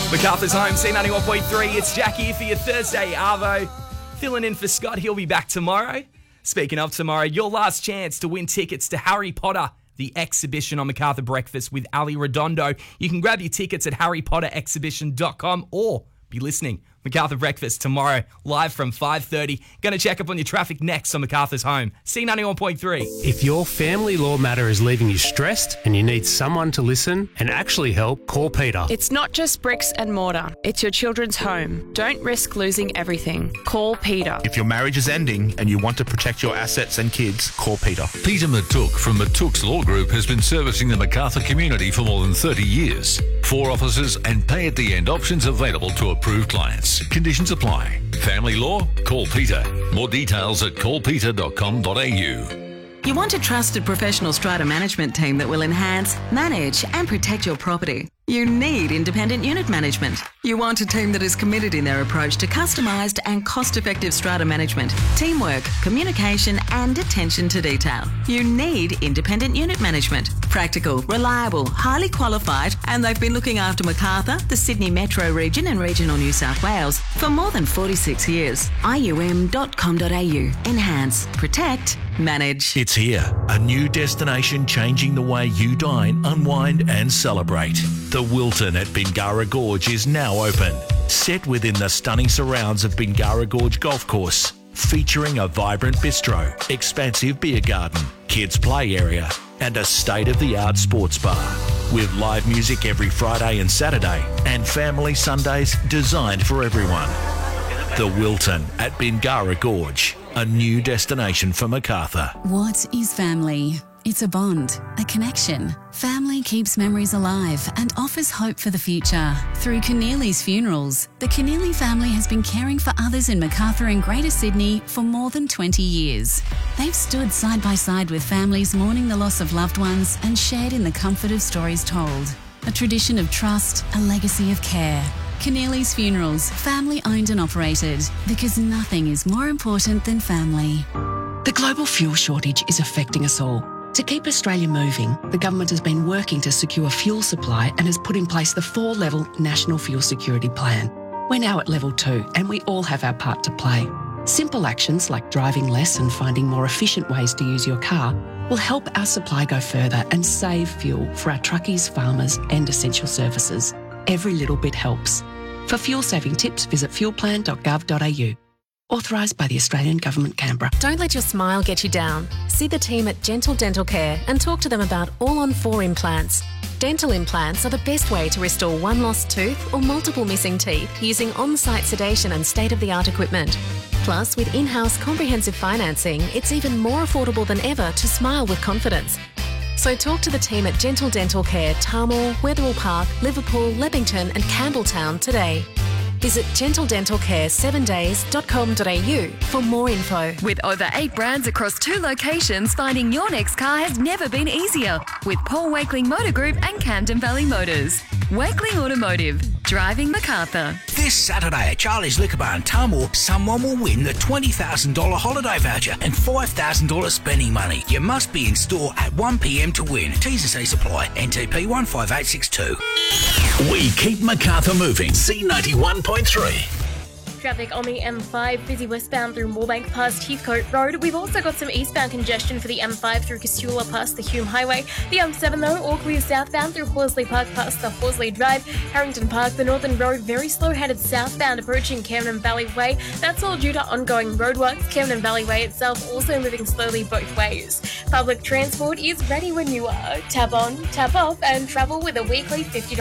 MacArthur's Home, C91.3. It's Jack here for your Thursday Arvo. Filling in for Scott. He'll be back tomorrow. Speaking of tomorrow, your last chance to win tickets to Harry Potter, the exhibition on MacArthur Breakfast with Ali Redondo. You can grab your tickets at harrypotterexhibition.com or be listening. MacArthur Breakfast tomorrow, live from 5:30. Going to check up on your traffic next on MacArthur's Home, C91.3. If your family law matter is leaving you stressed and you need someone to listen and actually help, call Peter. It's not just bricks and mortar. It's your children's home. Don't risk losing everything. Call Peter. If your marriage is ending and you want to protect your assets and kids, call Peter. Peter Matuk from Matuk's Law Group has been servicing the MacArthur community for more than 30 years. 4 offices and pay-at-the-end options available to approved clients. Conditions apply. Family law? Call Peter. More details at callpeter.com.au. You want a trusted professional strata management team that will enhance, manage and protect your property. You need independent unit management. You want a team that is committed in their approach to customised and cost-effective strata management, teamwork, communication and attention to detail. You need independent unit management. Practical, reliable, highly qualified, and they've been looking after MacArthur, the Sydney Metro region and regional New South Wales for more than 46 years. IUM.com.au. Enhance, protect, manage. It's here, a new destination changing the way you dine, unwind and celebrate. The Wilton at Bingara Gorge is now open. Set within the stunning surrounds of Bingara Gorge Golf Course, featuring a vibrant bistro, expansive beer garden, kids play area and a state-of-the-art sports bar. With live music every Friday and Saturday and family Sundays designed for everyone. The Wilton at Bingara Gorge, a new destination for MacArthur. What is family? It's a bond, a connection. Family keeps memories alive and offers hope for the future. Through Keneally's Funerals, the Keneally family has been caring for others in MacArthur and Greater Sydney for more than 20 years. They've stood side by side with families mourning the loss of loved ones and shared in the comfort of stories told. A tradition of trust, a legacy of care. Keneally's Funerals, family owned and operated, because nothing is more important than family. The global fuel shortage is affecting us all. To keep Australia moving, the government has been working to secure fuel supply and has put in place the 4-level National Fuel Security Plan. We're now at level 2 and we all have our part to play. Simple actions like driving less and finding more efficient ways to use your car will help our supply go further and save fuel for our truckies, farmers and essential services. Every little bit helps. For fuel saving tips, visit fuelplan.gov.au. Authorised by the Australian Government, Canberra. Don't let your smile get you down. See the team at Gentle Dental Care and talk to them about all-on-4 implants. Dental implants are the best way to restore one lost tooth or multiple missing teeth using on-site sedation and state-of-the-art equipment. Plus, with in-house comprehensive financing, it's even more affordable than ever to smile with confidence. So talk to the team at Gentle Dental Care, Tarmore, Wetherill Park, Liverpool, Leppington and Campbelltown today. Visit gentledentalcare7days.com.au for more info. With over 8 brands across 2 locations, finding your next car has never been easier. With Paul Wakeling Motor Group and Camden Valley Motors. Wakeling Automotive, driving MacArthur. This Saturday at Charlie's Liquor Bar in Tarmore, someone will win the $20,000 holiday voucher and $5,000 spending money. You must be in store at 1 p.m. to win. T's and C's apply. NTP 15862. We keep MacArthur moving. C91.3. Traffic on the M5, busy westbound through Moorebank past Heathcote Road. We've also got some eastbound congestion for the M5 through Casula past the Hume Highway. The M7 though, all clear southbound through Horsley Park past the Horsley Drive. Harrington Park, the Northern Road, very slow headed southbound approaching Camden Valley Way. That's all due to ongoing roadworks. Camden Valley Way itself also moving slowly both ways. Public transport is ready when you are. Tap on, tap off and travel with a weekly $50